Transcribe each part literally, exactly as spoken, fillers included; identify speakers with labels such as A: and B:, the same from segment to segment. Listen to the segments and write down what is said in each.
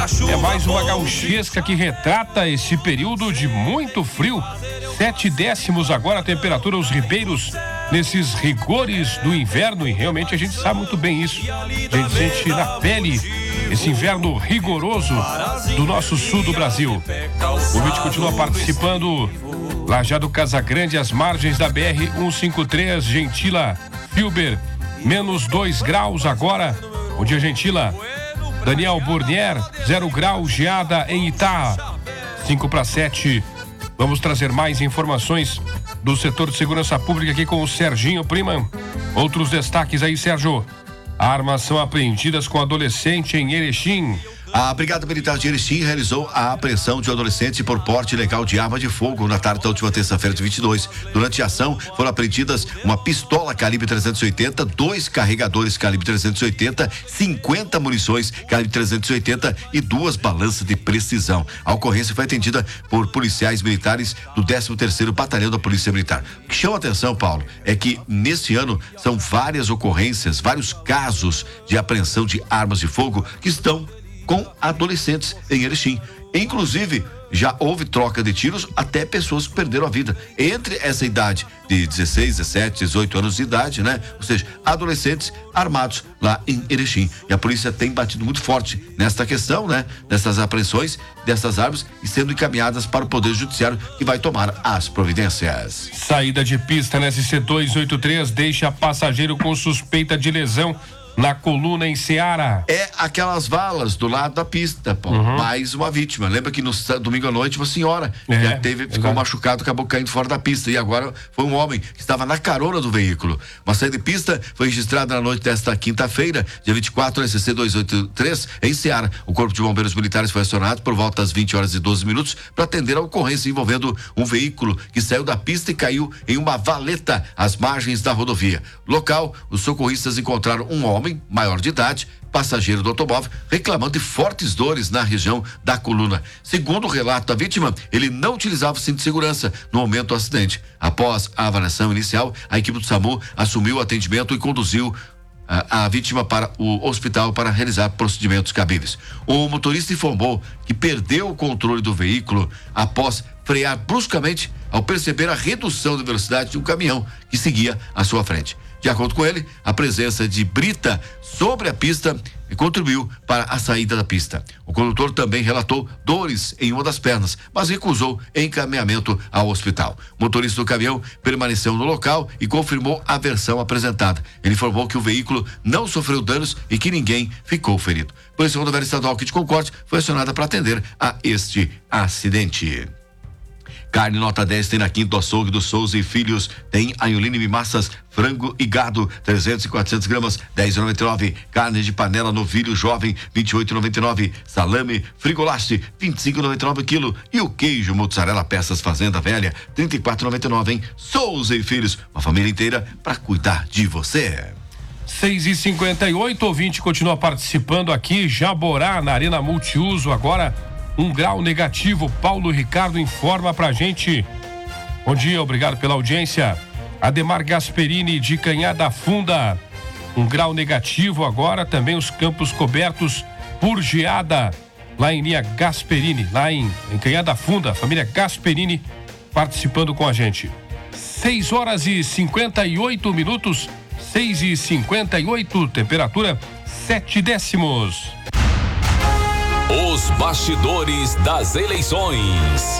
A: É mais uma gauchesca que retrata esse período de muito frio. Sete décimos agora a temperatura, os ribeiros nesses rigores do inverno, e realmente a gente sabe muito bem isso. A gente sente na pele esse inverno rigoroso do nosso sul do Brasil. O vídeo continua participando. Lajeado Casagrande, às margens da B R cento e cinquenta e três, Gentila, Filber, menos dois graus agora. Bom dia, Gentila. Daniel Burnier, zero grau, geada em Itá. cinco para sete. Vamos trazer mais informações do setor de segurança pública aqui com o Serginho Prima. Outros destaques aí, Sérgio. Armas são apreendidas com adolescente em Erechim.
B: A Brigada Militar de Erechim realizou a apreensão de um adolescente por porte ilegal de arma de fogo na tarde da última terça-feira de vinte e dois. Durante a ação, foram apreendidas uma pistola calibre trezentos e oitenta, dois carregadores calibre trezentos e oitenta, cinquenta munições calibre trezentos e oitenta e duas balanças de precisão. A ocorrência foi atendida por policiais militares do décimo terceiro Batalhão da Polícia Militar. O que chama a atenção, Paulo, é que neste ano são várias ocorrências, vários casos de apreensão de armas de fogo que estão com adolescentes em Erechim. Inclusive, já houve troca de tiros, até pessoas que perderam a vida. Entre essa idade de dezesseis, dezessete, dezoito anos de idade, né? Ou seja, adolescentes armados lá em Erechim. E a polícia tem batido muito forte nesta questão, né? Dessas apreensões, dessas armas, e sendo encaminhadas para o Poder Judiciário, que vai tomar as providências.
A: Saída de pista na S C duzentos e oitenta e três deixa passageiro com suspeita de lesão na coluna em Ceará.
B: É aquelas valas do lado da pista, pô. Uhum. Mais uma vítima. Lembra que no domingo à noite uma senhora é, já teve, ficou exato. machucado, acabou caindo fora da pista. E agora foi um homem que estava na carona do veículo. Uma saída de pista foi registrada na noite desta quinta-feira, dia vinte e quatro, S C duzentos e oitenta e três, em Ceará. O Corpo de Bombeiros Militares foi acionado por volta das vinte horas e doze minutos para atender a ocorrência envolvendo um veículo que saiu da pista e caiu em uma valeta às margens da rodovia. Local, os socorristas encontraram um homem maior de idade, passageiro do automóvel, reclamando de fortes dores na região da coluna. Segundo o relato da vítima, ele não utilizava o cinto de segurança no momento do acidente. Após a avaliação inicial, a equipe do SAMU assumiu o atendimento e conduziu a, a vítima para o hospital para realizar procedimentos cabíveis. O motorista informou que perdeu o controle do veículo após frear bruscamente ao perceber a redução de velocidade de um caminhão que seguia à sua frente. De acordo com ele, a presença de brita sobre a pista contribuiu para a saída da pista. O condutor também relatou dores em uma das pernas, mas recusou encaminhamento ao hospital. O motorista do caminhão permaneceu no local e confirmou a versão apresentada. Ele informou que o veículo não sofreu danos e que ninguém ficou ferido. A Polícia Rodoviária Estadual aqui de Concórdia foi acionada para atender a este acidente. Carne nota dez tem na Quinto Açougue do Souza e Filhos, tem anholine massas, frango e gado, trezentos e quatrocentas gramas, dez reais e noventa e nove. Carne de panela novilho jovem, vinte e oito reais e noventa e nove. Salame Frigolaste, vinte e cinco reais e noventa e nove quilo. E o queijo mozzarella peças Fazenda Velha, trinta e quatro reais e noventa e nove, hein? Souza e Filhos, uma família inteira para cuidar de você.
A: seis e cinquenta e oito, ouvinte continua participando aqui. Jaborá, na Arena Multiuso, agora um grau negativo. Paulo Ricardo informa pra gente. Bom dia, obrigado pela audiência. Ademar Gasperini, de Canhada Funda, um grau negativo agora. Também os campos cobertos por geada lá em linha Gasperini, lá em, em Canhada Funda. Família Gasperini participando com a gente. seis horas e cinquenta e oito minutos. seis e cinquenta e oito, temperatura sete décimos.
C: Os bastidores das eleições.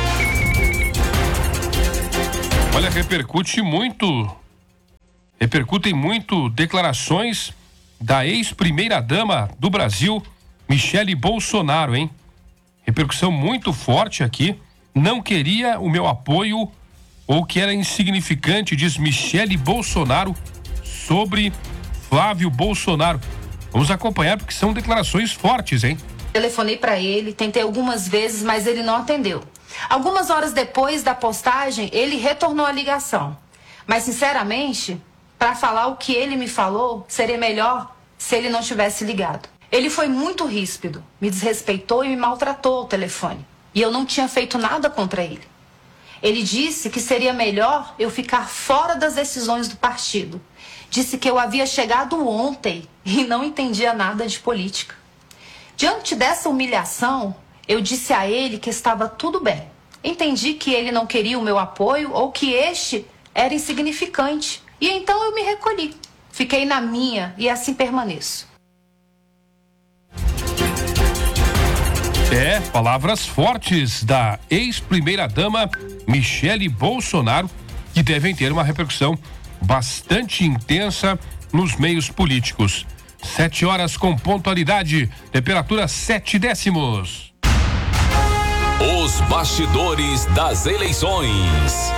A: Olha, repercute muito, repercutem muito declarações da ex-primeira-dama do Brasil, Michele Bolsonaro, hein? Repercussão muito forte aqui. Não queria o meu apoio ou que era insignificante, diz Michele Bolsonaro sobre Flávio Bolsonaro. Vamos acompanhar porque são declarações fortes, hein?
D: Telefonei para ele, tentei algumas vezes, mas ele não atendeu. Algumas horas depois da postagem, ele retornou a ligação. Mas, sinceramente, para falar o que ele me falou, seria melhor se ele não tivesse ligado. Ele foi muito ríspido, me desrespeitou e me maltratou ao telefone. E eu não tinha feito nada contra ele. Ele disse que seria melhor eu ficar fora das decisões do partido. Disse que eu havia chegado ontem e não entendia nada de política. Diante dessa humilhação, eu disse a ele que estava tudo bem. Entendi que ele não queria o meu apoio ou que este era insignificante. E então eu me recolhi. Fiquei na minha e assim permaneço.
A: É, palavras fortes da ex-primeira-dama Michele Bolsonaro, que devem ter uma repercussão bastante intensa nos meios políticos. Sete horas com pontualidade, temperatura sete décimos.
C: Os bastidores das eleições.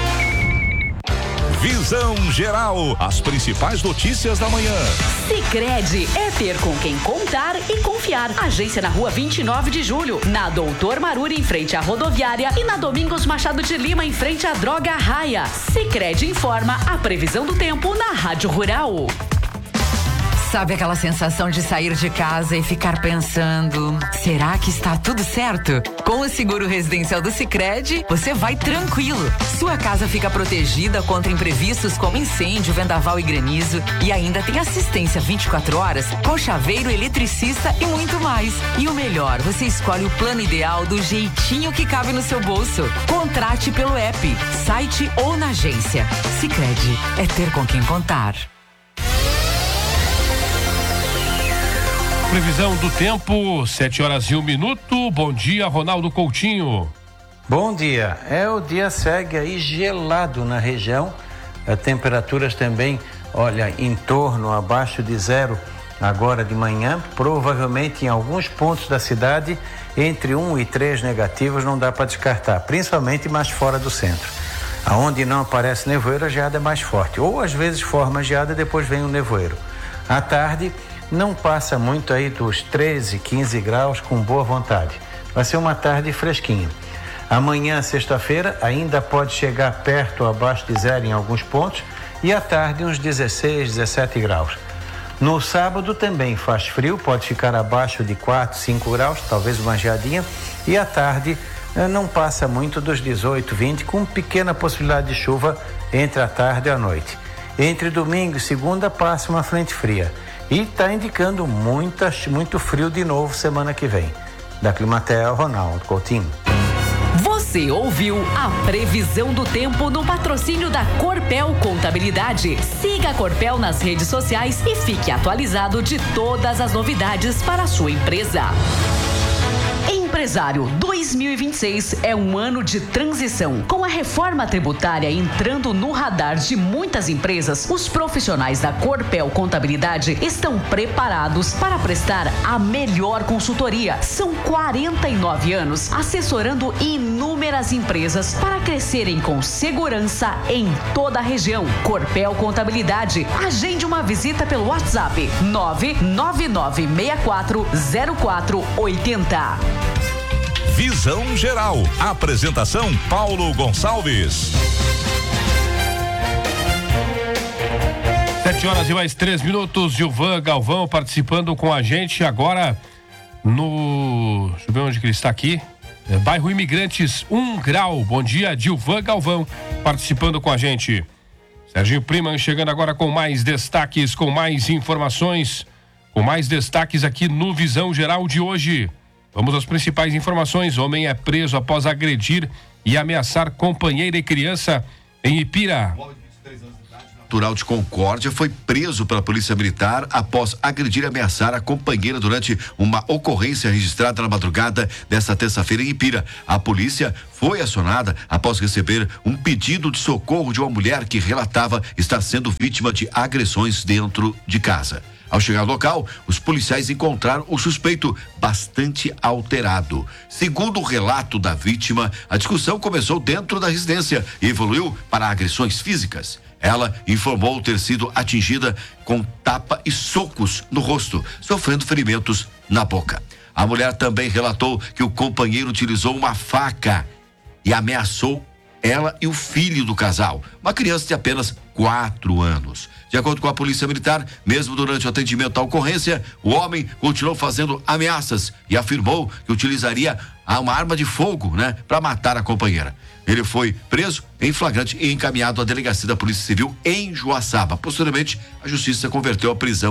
E: Visão Geral, as principais notícias da manhã.
F: Sicredi é ter com quem contar e confiar. Agência na rua vinte e nove de julho, na Doutor Maruri em frente à rodoviária e na Domingos Machado de Lima em frente à Droga Raia. Sicredi informa a previsão do tempo na Rádio Rural.
G: Sabe aquela sensação de sair de casa e ficar pensando, será que está tudo certo? Com o seguro residencial do Sicredi, você vai tranquilo. Sua casa fica protegida contra imprevistos como incêndio, vendaval e granizo, e ainda tem assistência vinte e quatro horas, com chaveiro, eletricista e muito mais. E o melhor, você escolhe o plano ideal do jeitinho que cabe no seu bolso. Contrate pelo app, site ou na agência. Sicredi é ter com quem contar.
A: Previsão do tempo, sete horas e um minuto. Bom dia, Ronaldo Coutinho.
H: Bom dia. É, o dia segue aí gelado na região. As temperaturas também, olha, em torno, abaixo de zero agora de manhã. Provavelmente em alguns pontos da cidade, entre um e três negativos, não dá para descartar, principalmente mais fora do centro. Aonde não aparece nevoeiro, a geada é mais forte. Ou às vezes forma geada e depois vem o nevoeiro. À tarde, não passa muito aí dos treze, quinze graus com boa vontade. Vai ser uma tarde fresquinha. Amanhã, sexta-feira, ainda pode chegar perto ou abaixo de zero em alguns pontos e à tarde uns dezesseis, dezessete graus. No sábado também faz frio, pode ficar abaixo de quatro, cinco graus, talvez uma geadinha, e à tarde não passa muito dos dezoito, vinte, com pequena possibilidade de chuva entre a tarde e a noite. Entre domingo e segunda passa uma frente fria. E está indicando muita, muito frio de novo semana que vem. Da Climatel, Ronaldo Coutinho.
F: Você ouviu a previsão do tempo no patrocínio da Corpel Contabilidade. Siga a Corpel nas redes sociais e fique atualizado de todas as novidades para a sua empresa. Empresário, dois mil e vinte e seis é um ano de transição. Com a reforma tributária entrando no radar de muitas empresas, os profissionais da Corpel Contabilidade estão preparados para prestar a melhor consultoria. São quarenta e nove anos assessorando inúmeras empresas para crescerem com segurança em toda a região. Corpel Contabilidade. Agende uma visita pelo WhatsApp nove nove nove seis quatro zero quatro oito zero.
E: Visão Geral. Apresentação Paulo Gonçalves.
A: Sete horas e mais três minutos. Gilvan Galvão participando com a gente agora no... Deixa eu ver onde que ele está aqui. É, bairro Imigrantes, um grau. Bom dia, Gilvan Galvão participando com a gente. Serginho Priman chegando agora com mais destaques, com mais informações, com mais destaques aqui no Visão Geral de hoje. Vamos às principais informações. Homem é preso após agredir e ameaçar companheira e criança em Ipira.
B: Natural de Concórdia foi preso pela Polícia Militar após agredir e ameaçar a companheira durante uma ocorrência registrada na madrugada desta terça-feira em Ipira. A polícia foi acionada após receber um pedido de socorro de uma mulher que relatava estar sendo vítima de agressões dentro de casa. Ao chegar ao local, os policiais encontraram o suspeito bastante alterado. Segundo o relato da vítima, a discussão começou dentro da residência e evoluiu para agressões físicas. Ela informou ter sido atingida com tapa e socos no rosto, sofrendo ferimentos na boca. A mulher também relatou que o companheiro utilizou uma faca e ameaçou ela e o filho do casal, uma criança de apenas quatro anos. De acordo com a Polícia Militar, mesmo durante o atendimento à ocorrência, o homem continuou fazendo ameaças e afirmou que utilizaria uma arma de fogo, né, para matar a companheira. Ele foi preso em flagrante e encaminhado à delegacia da Polícia Civil em Joaçaba. Posteriormente, a Justiça converteu a prisão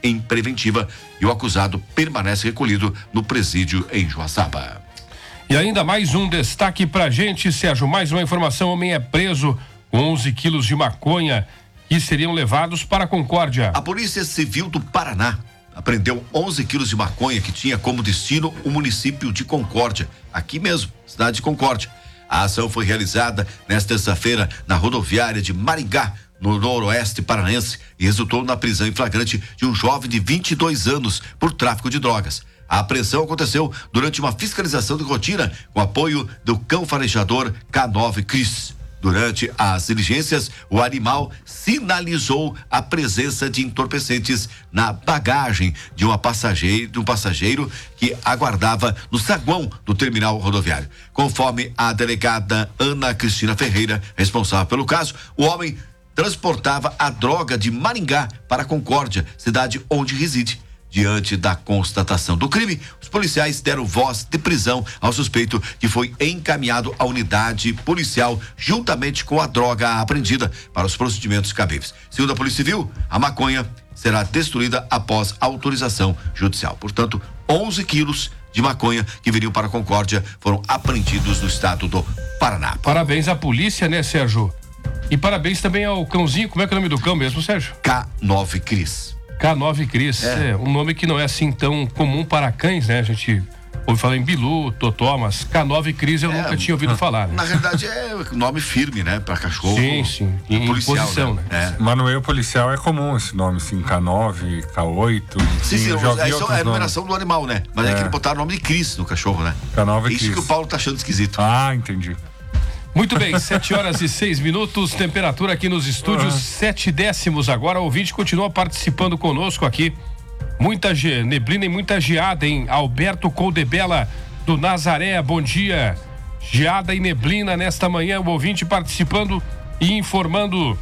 B: em preventiva e o acusado permanece recolhido no presídio em Joaçaba.
A: E ainda mais um destaque pra gente, Sérgio. Mais uma informação: homem é preso com onze quilos de maconha que seriam levados para a Concórdia.
B: A Polícia Civil do Paraná apreendeu onze quilos de maconha que tinha como destino o município de Concórdia, aqui mesmo, cidade de Concórdia. A ação foi realizada nesta terça-feira na rodoviária de Maringá, no noroeste paranaense, e resultou na prisão em flagrante de um jovem de vinte e dois anos por tráfico de drogas. A apreensão aconteceu durante uma fiscalização de rotina com apoio do cão farejador K nove Cris. Durante as diligências, o animal sinalizou a presença de entorpecentes na bagagem de uma passageiro, de um passageiro que aguardava no saguão do terminal rodoviário. Conforme a delegada Ana Cristina Ferreira, responsável pelo caso, o homem transportava a droga de Maringá para Concórdia, cidade onde reside. Diante da constatação do crime, os policiais deram voz de prisão ao suspeito, que foi encaminhado à unidade policial juntamente com a droga apreendida para os procedimentos cabíveis. Segundo a Polícia Civil, a maconha será destruída após autorização judicial. Portanto, onze quilos de maconha que viriam para a Concórdia foram apreendidos no estado do Paraná.
A: Parabéns à polícia, né, Sérgio? E parabéns também ao cãozinho. Como é que é o nome do cão mesmo, Sérgio?
B: K nove Cris.
A: K nove Cris, é. é um nome que não é assim tão comum para cães, né? A gente ouve falar em Bilu, Totó, mas K nove Cris eu é, nunca tinha ouvido falar, né?
B: Na verdade é nome firme, né? Para cachorro.
A: Sim, sim. Em policial, posição, né?
I: né? É. Mas no meio policial é comum esse nome, assim, K nove, K oito.
B: Sim, sim, já é, é a numeração nomes. do animal, né? Mas é, é que botaram o nome de Cris no cachorro, né?
I: K nove
B: Cris. Isso que o Paulo tá achando esquisito.
I: Ah, entendi.
A: Muito bem, sete horas e seis minutos, temperatura aqui nos estúdios, uhum. sete décimos agora. O ouvinte continua participando conosco aqui. Muita ge, neblina e muita geada em Alberto Coldebella do Nazaré. Bom dia. Geada e neblina nesta manhã. O ouvinte participando e informando.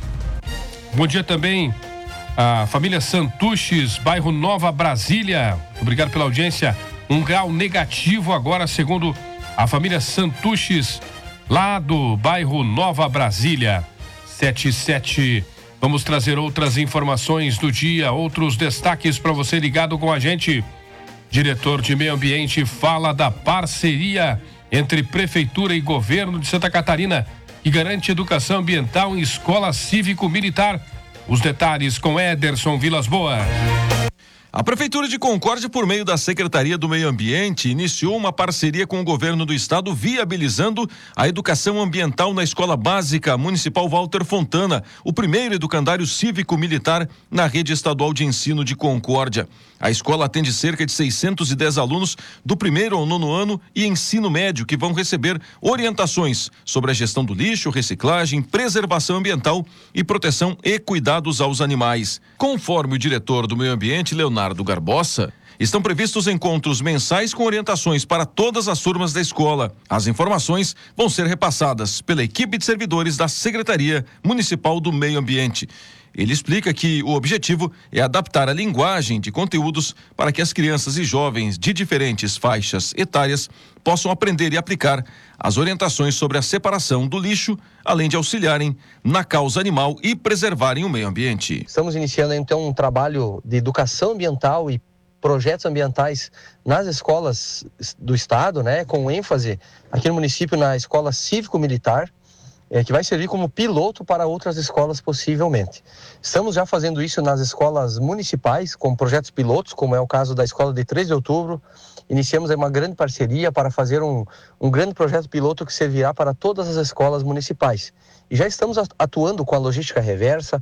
A: Bom dia também a família Santuches, bairro Nova Brasília. Obrigado pela audiência. Um grau negativo agora, segundo a família Santuches, lá do bairro Nova Brasília. Sete e sete. Vamos trazer outras informações do dia, outros destaques para você ligado com a gente. Diretor de Meio Ambiente fala da parceria entre Prefeitura e Governo de Santa Catarina, que garante educação ambiental em escola cívico-militar. Os detalhes com Ederson Vilas Boas.
J: A Prefeitura de Concórdia, por meio da Secretaria do Meio Ambiente, iniciou uma parceria com o governo do estado, viabilizando a educação ambiental na Escola Básica Municipal Walter Fontana, o primeiro educandário cívico-militar na rede estadual de ensino de Concórdia. A escola atende cerca de seiscentos e dez alunos do primeiro ao nono ano e ensino médio, que vão receber orientações sobre a gestão do lixo, reciclagem, preservação ambiental e proteção e cuidados aos animais. Conforme o diretor do Meio Ambiente, Leonardo Garbosa, estão previstos encontros mensais com orientações para todas as turmas da escola. As informações vão ser repassadas pela equipe de servidores da Secretaria Municipal do Meio Ambiente. Ele explica que o objetivo é adaptar a linguagem de conteúdos para que as crianças e jovens de diferentes faixas etárias possam aprender e aplicar as orientações sobre a separação do lixo, além de auxiliarem na causa animal e preservarem o meio ambiente.
K: Estamos iniciando então um trabalho de educação ambiental e projetos ambientais nas escolas do estado, né, com ênfase aqui no município na escola cívico-militar, É, que vai servir como piloto para outras escolas possivelmente. Estamos já fazendo isso nas escolas municipais, com projetos pilotos, como é o caso da escola de três de outubro. Iniciamos uma grande parceria para fazer um, um grande projeto piloto que servirá para todas as escolas municipais. E já estamos atuando com a logística reversa,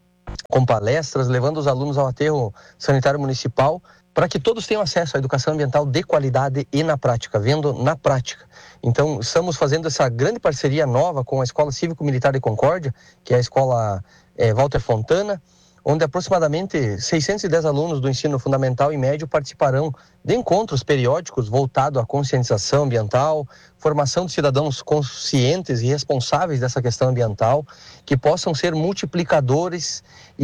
K: com palestras, levando os alunos ao aterro sanitário municipal, para que todos tenham acesso à educação ambiental de qualidade e na prática, vendo na prática. Então, estamos fazendo essa grande parceria nova com a Escola Cívico-Militar de Concórdia, que é a Escola é, Walter Fontana, onde aproximadamente seiscentos e dez alunos do ensino fundamental e médio participarão de encontros periódicos voltados à conscientização ambiental, formação de cidadãos conscientes e responsáveis dessa questão ambiental, que possam ser multiplicadores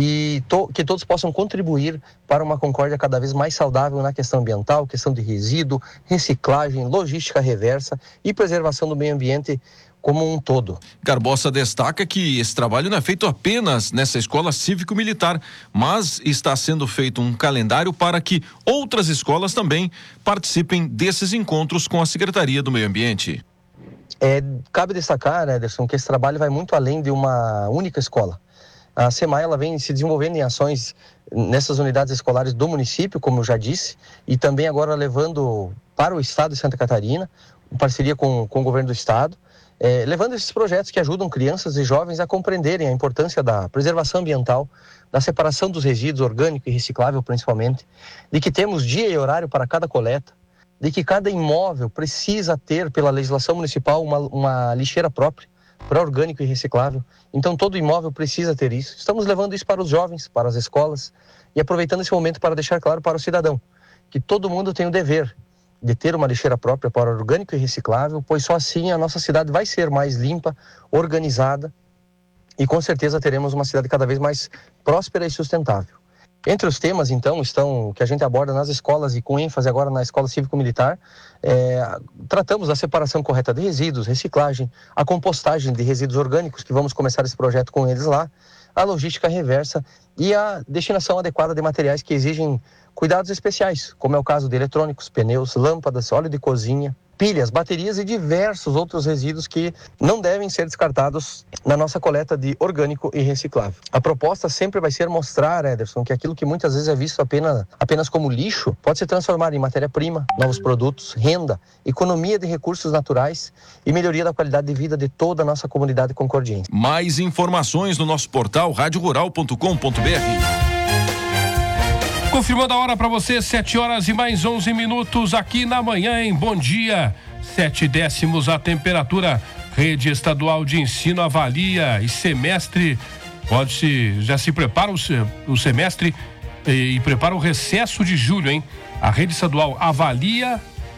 K: e to- que todos possam contribuir para uma Concórdia cada vez mais saudável na questão ambiental, questão de resíduo, reciclagem, logística reversa e preservação do meio ambiente, como um todo.
J: Garbosa destaca que esse trabalho não é feito apenas nessa escola cívico-militar, mas está sendo feito um calendário para que outras escolas também participem desses encontros com a Secretaria do Meio Ambiente.
K: É, cabe destacar, Ederson, que esse trabalho vai muito além de uma única escola. A SEMAI ela vem se desenvolvendo em ações nessas unidades escolares do município, como eu já disse, e também agora levando para o estado de Santa Catarina, em parceria com, com o governo do estado, É, levando esses projetos que ajudam crianças e jovens a compreenderem a importância da preservação ambiental, da separação dos resíduos orgânico e reciclável principalmente, de que temos dia e horário para cada coleta, de que cada imóvel precisa ter, pela legislação municipal, uma, uma lixeira própria para orgânico e reciclável. Então todo imóvel precisa ter isso. Estamos levando isso para os jovens, para as escolas, e aproveitando esse momento para deixar claro para o cidadão que todo mundo tem o dever de ter uma lixeira própria para orgânico e reciclável, pois só assim a nossa cidade vai ser mais limpa, organizada e com certeza teremos uma cidade cada vez mais próspera e sustentável. Entre os temas, então, estão que a gente aborda nas escolas e com ênfase agora na escola cívico-militar, é, tratamos da separação correta de resíduos, reciclagem, a compostagem de resíduos orgânicos, que vamos começar esse projeto com eles lá, a logística reversa e a destinação adequada de materiais que exigem cuidados especiais, como é o caso de eletrônicos, pneus, lâmpadas, óleo de cozinha, pilhas, baterias e diversos outros resíduos que não devem ser descartados na nossa coleta de orgânico e reciclável. A proposta sempre vai ser mostrar, Ederson, que aquilo que muitas vezes é visto apenas, apenas como lixo pode se transformar em matéria-prima, novos produtos, renda, economia de recursos naturais e melhoria da qualidade de vida de toda a nossa comunidade concordiense.
J: Mais informações no nosso portal rádio rural ponto com ponto b r.
A: Confirmando a hora para você, sete horas e mais onze minutos aqui na manhã, hein? Bom dia, sete décimos a temperatura. Rede Estadual de Ensino avalia e semestre, pode se, já se prepara o, o semestre e, e prepara o recesso de julho, hein? A Rede Estadual avalia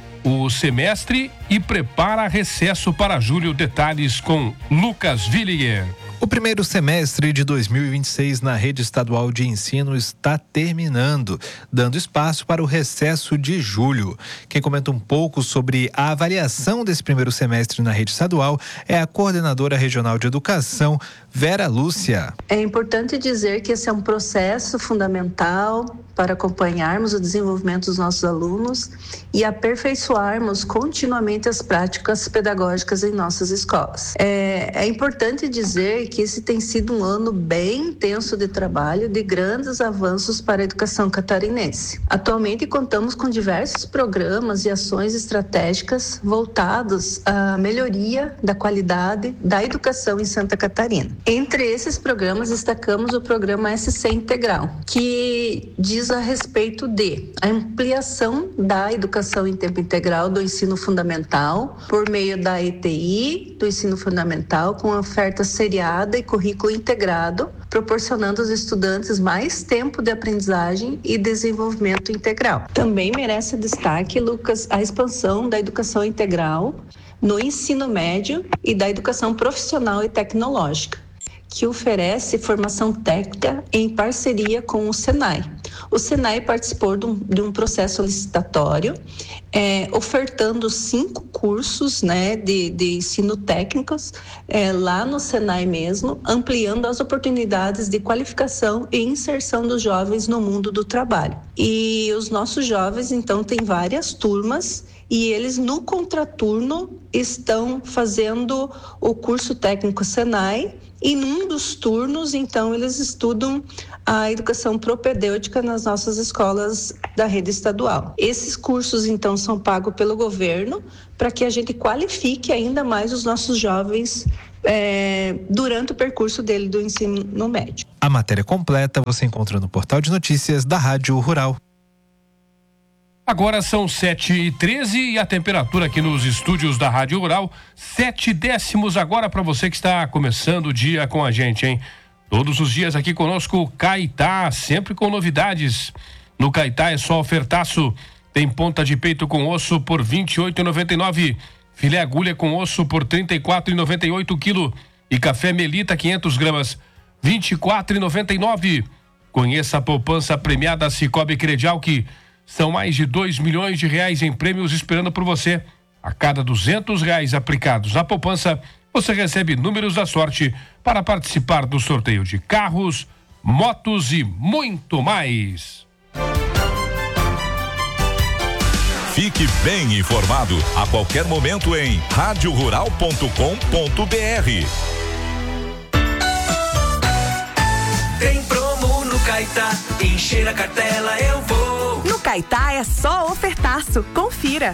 A: o semestre e prepara recesso para julho. Detalhes com Lucas Villiger.
L: O primeiro semestre de dois mil e vinte e seis na Rede Estadual de Ensino está terminando, dando espaço para o recesso de julho. Quem comenta um pouco sobre a avaliação desse primeiro semestre na Rede Estadual é a Coordenadora Regional de Educação, Vera Lúcia.
M: É importante dizer que esse é um processo fundamental para acompanharmos o desenvolvimento dos nossos alunos e aperfeiçoarmos continuamente as práticas pedagógicas em nossas escolas. É, é importante dizer que esse tem sido um ano bem intenso de trabalho, de grandes avanços para a educação catarinense. Atualmente contamos com diversos programas e ações estratégicas voltados à melhoria da qualidade da educação em Santa Catarina. Entre esses programas destacamos o programa S C Integral, que diz a respeito de a ampliação da educação em tempo integral do ensino fundamental por meio da E T I do ensino fundamental com oferta seriada e currículo integrado, proporcionando aos estudantes mais tempo de aprendizagem e desenvolvimento integral. Também merece destaque, Lucas, a expansão da educação integral no ensino médio e da educação profissional e tecnológica, que oferece formação técnica em parceria com o Senai. O Senai participou de um, de um processo licitatório, é, ofertando cinco cursos, né, de, de ensino técnicos é, lá no Senai mesmo, ampliando as oportunidades de qualificação e inserção dos jovens no mundo do trabalho. E os nossos jovens, então, têm várias turmas e eles, no contraturno, estão fazendo o curso técnico Senai. E num dos turnos, então, eles estudam a educação propedêutica nas nossas escolas da rede estadual. Esses cursos, então, são pagos pelo governo para que a gente qualifique ainda mais os nossos jovens é, durante o percurso dele do ensino médio.
L: A matéria completa você encontra no portal de notícias da Rádio Rural.
A: Agora são sete e treze e a temperatura aqui nos estúdios da Rádio Rural, sete décimos agora para você que está começando o dia com a gente, hein? Todos os dias aqui conosco, Caetá, sempre com novidades. No Caetá é só ofertaço, tem ponta de peito com osso por vinte e oito reais e noventa e nove centavos, filé agulha com osso por trinta e quatro reais e noventa e oito centavos quilo e café Melita quinhentas gramas, vinte e quatro reais e noventa e nove centavos. Conheça a poupança premiada Cicobi Credial, que são mais de dois milhões de reais em prêmios esperando por você. A cada duzentos reais aplicados na poupança, você recebe números da sorte para participar do sorteio de carros, motos e muito mais.
E: Fique bem informado a qualquer momento em rádio rural ponto com ponto br.
N: Tem promo no Caetá, encher a cartela eu vou.
O: No Caetá é só ofertaço, confira.